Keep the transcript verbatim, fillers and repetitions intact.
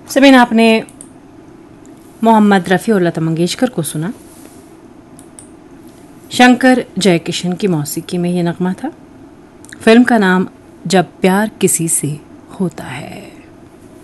समीन, आपने मोहम्मद रफ़ी और लता मंगेशकर को सुना। शंकर जयकिशन की मौसीकी में ये नगमा था। फिल्म का नाम जब प्यार किसी से होता है।